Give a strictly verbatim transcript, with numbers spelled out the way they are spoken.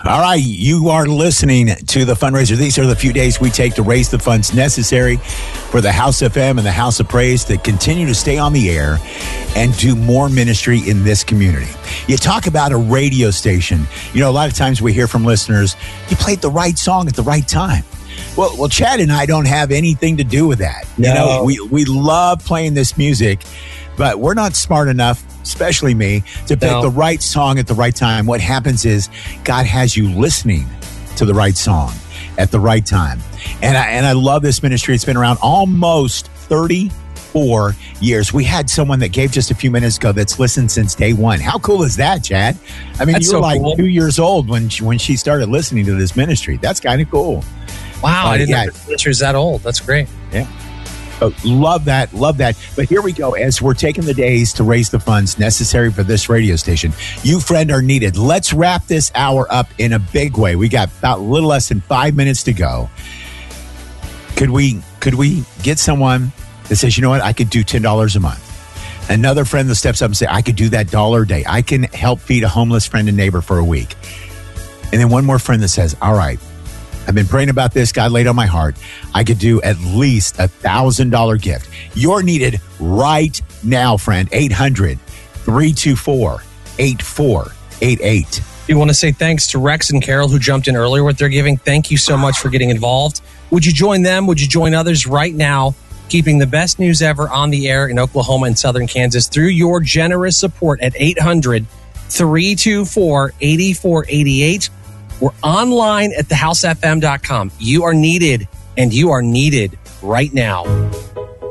All right, you are listening to the fundraiser. These are the few days we take to raise the funds necessary for the House F M and the House of Praise to continue to stay on the air and do more ministry in this community. You talk about a radio station. You know, a lot of times we hear from listeners, you played the right song at the right time. Well, well, Chad and I don't have anything to do with that. No. You know, we, we love playing this music, but we're not smart enough, especially me, to pick no. the right song at the right time. What happens is God has you listening to the right song at the right time. And I, and I love this ministry. It's been around almost thirty-four years. We had someone that gave just a few minutes ago that's listened since day one. How cool is that, Chad? I mean, that's you were so like cool. two years old when she, when she started listening to this ministry. That's kind of cool. Wow, uh, I didn't yeah. know the ministry's that old. That's great. Yeah. Oh, love that. Love that. But here we go. As we're taking the days to raise the funds necessary for this radio station, you, friend, are needed. Let's wrap this hour up in a big way. We got about a little less than five minutes to go. Could we could we get someone that says, you know what, I could do ten dollars a month? Another friend that steps up and say, I could do that dollar a day. I can help feed a homeless friend and neighbor for a week. And then one more friend that says, all right, I've been praying about this. God laid on my heart. I could do at least a one thousand dollars gift. You're needed right now, friend. eight hundred, three two four, eight four eight eight. We want to say thanks to Rex and Carol who jumped in earlier with their giving. Thank you so much for getting involved. Would you join them? Would you join others right now, keeping the best news ever on the air in Oklahoma and southern Kansas through your generous support at eight hundred, three two four, eight four eight eight. We're online at the house f m dot com. You are needed, and you are needed right now.